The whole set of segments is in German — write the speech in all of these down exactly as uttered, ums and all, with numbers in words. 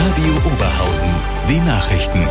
Radio Oberhausen, die Nachrichten.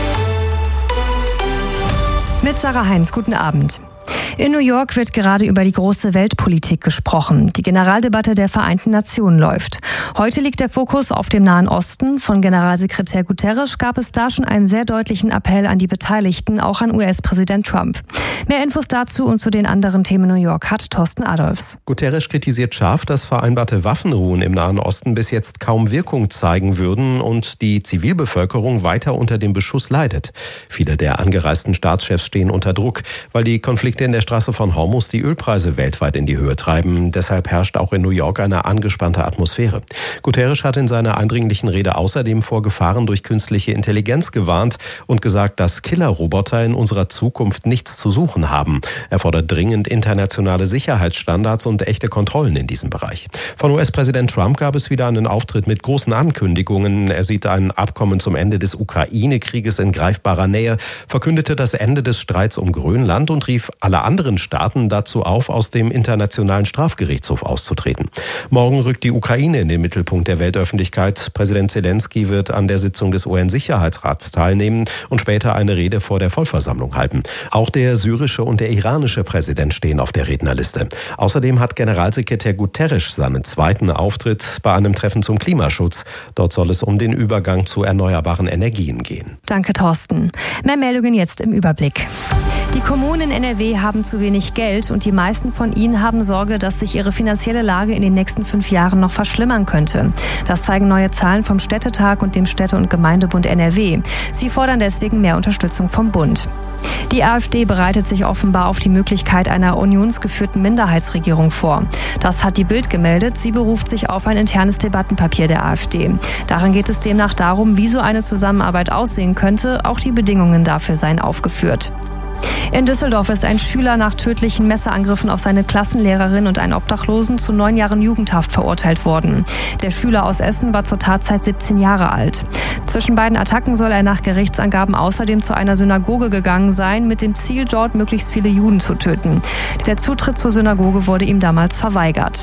Mit Sarah Heinz, guten Abend. In New York wird gerade über die große Weltpolitik gesprochen. Die Generaldebatte der Vereinten Nationen läuft. Heute liegt der Fokus auf dem Nahen Osten. Von Generalsekretär Guterres gab es da schon einen sehr deutlichen Appell an die Beteiligten, auch an U S-Präsident Trump. Mehr Infos dazu und zu den anderen Themen New York hat Thorsten Adolfs. Guterres kritisiert scharf, dass vereinbarte Waffenruhen im Nahen Osten bis jetzt kaum Wirkung zeigen würden und die Zivilbevölkerung weiter unter dem Beschuss leidet. Viele der angereisten Staatschefs stehen unter Druck, weil die Konflikte in der Straße von Hormuz die Ölpreise weltweit in die Höhe treiben. Deshalb herrscht auch in New York eine angespannte Atmosphäre. Guterres hat in seiner eindringlichen Rede außerdem vor Gefahren durch künstliche Intelligenz gewarnt und gesagt, dass Killerroboter in unserer Zukunft nichts zu suchen haben. Er fordert dringend internationale Sicherheitsstandards und echte Kontrollen in diesem Bereich. Von U S-Präsident Trump gab es wieder einen Auftritt mit großen Ankündigungen. Er sieht ein Abkommen zum Ende des Ukraine-Krieges in greifbarer Nähe, verkündete das Ende des Streits um Grönland und rief alle anderen Staaten dazu auf, aus dem Internationalen Strafgerichtshof auszutreten. Morgen rückt die Ukraine in den Mittelpunkt der Weltöffentlichkeit. Präsident Zelensky wird an der Sitzung des U N-Sicherheitsrats teilnehmen und später eine Rede vor der Vollversammlung halten. Auch der syrische und der iranische Präsident stehen auf der Rednerliste. Außerdem hat Generalsekretär Guterres seinen zweiten Auftritt bei einem Treffen zum Klimaschutz. Dort soll es um den Übergang zu erneuerbaren Energien gehen. Danke, Thorsten. Mehr Meldungen jetzt im Überblick. Die Kommunen in N R W haben zu wenig Geld und die meisten von ihnen haben Sorge, dass sich ihre finanzielle Lage in den nächsten fünf Jahren noch verschlimmern könnte. Das zeigen neue Zahlen vom Städtetag und dem Städte- und Gemeindebund N R W. Sie fordern deswegen mehr Unterstützung vom Bund. Die AfD bereitet sich offenbar auf die Möglichkeit einer unionsgeführten Minderheitsregierung vor. Das hat die Bild gemeldet. Sie beruft sich auf ein internes Debattenpapier der AfD. Darin geht es demnach darum, wie so eine Zusammenarbeit aussehen könnte. Auch die Bedingungen dafür seien aufgeführt. In Düsseldorf ist ein Schüler nach tödlichen Messerangriffen auf seine Klassenlehrerin und einen Obdachlosen zu neun Jahren Jugendhaft verurteilt worden. Der Schüler aus Essen war zur Tatzeit siebzehn Jahre alt. Zwischen beiden Attacken soll er nach Gerichtsangaben außerdem zu einer Synagoge gegangen sein, mit dem Ziel, dort möglichst viele Juden zu töten. Der Zutritt zur Synagoge wurde ihm damals verweigert.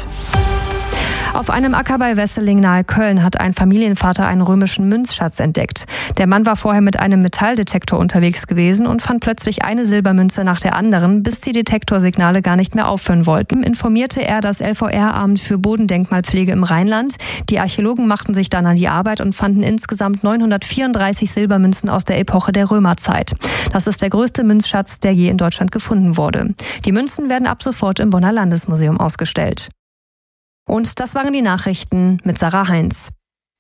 Auf einem Acker bei Wesseling nahe Köln hat ein Familienvater einen römischen Münzschatz entdeckt. Der Mann war vorher mit einem Metalldetektor unterwegs gewesen und fand plötzlich eine Silbermünze nach der anderen, bis die Detektorsignale gar nicht mehr aufhören wollten. Informierte er das L V R-Amt für Bodendenkmalpflege im Rheinland. Die Archäologen machten sich dann an die Arbeit und fanden insgesamt neunhundertvierunddreißig Silbermünzen aus der Epoche der Römerzeit. Das ist der größte Münzschatz, der je in Deutschland gefunden wurde. Die Münzen werden ab sofort im Bonner Landesmuseum ausgestellt. Und das waren die Nachrichten mit Sarah Heinz.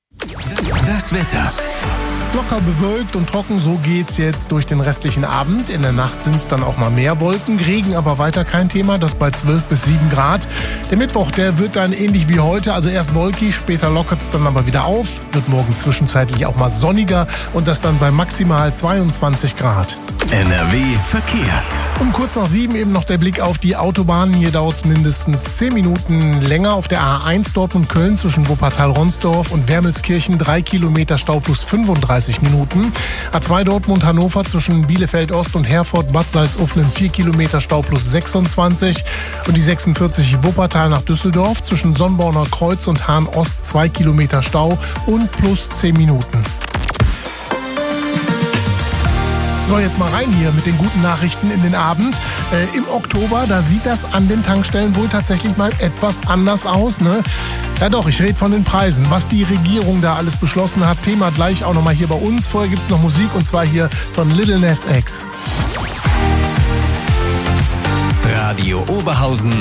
Das Wetter. Locker bewölkt und trocken, so geht's jetzt durch den restlichen Abend. In der Nacht sind es dann auch mal mehr Wolken, Regen aber weiter kein Thema, das bei zwölf bis sieben Grad. Der Mittwoch, der wird dann ähnlich wie heute, also erst wolkig, später lockert es dann aber wieder auf. Wird morgen zwischenzeitlich auch mal sonniger und das dann bei maximal zweiundzwanzig Grad. N R W Verkehr. Um kurz nach sieben eben noch der Blick auf die Autobahnen. Hier dauert es mindestens zehn Minuten länger. Auf der A eins Dortmund-Köln zwischen Wuppertal-Ronsdorf und Wermelskirchen drei Kilometer Stau plus fünfunddreißig Minuten. A zwei Dortmund-Hannover zwischen Bielefeld-Ost und Herford-Bad Salzuflen vier Kilometer Stau plus sechsundzwanzig. Und die sechsundvierzig Wuppertal nach Düsseldorf zwischen Sonnborner Kreuz und Hahn-Ost zwei Kilometer Stau und plus zehn Minuten. So, jetzt mal rein hier mit den guten Nachrichten in den Abend. Äh, Im Oktober, da sieht das an den Tankstellen wohl tatsächlich mal etwas anders aus, ne? Ja doch, ich rede von den Preisen. Was die Regierung da alles beschlossen hat, Thema gleich auch nochmal hier bei uns. Vorher gibt es noch Musik und zwar hier von Lil Nas X. Radio Oberhausen.